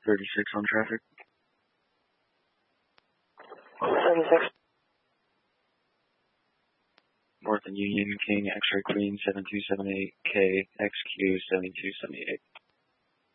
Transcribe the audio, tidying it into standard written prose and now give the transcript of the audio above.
36 on traffic. 36. North and Union, King, X-Ray Queen, 7278K, XQ 7278.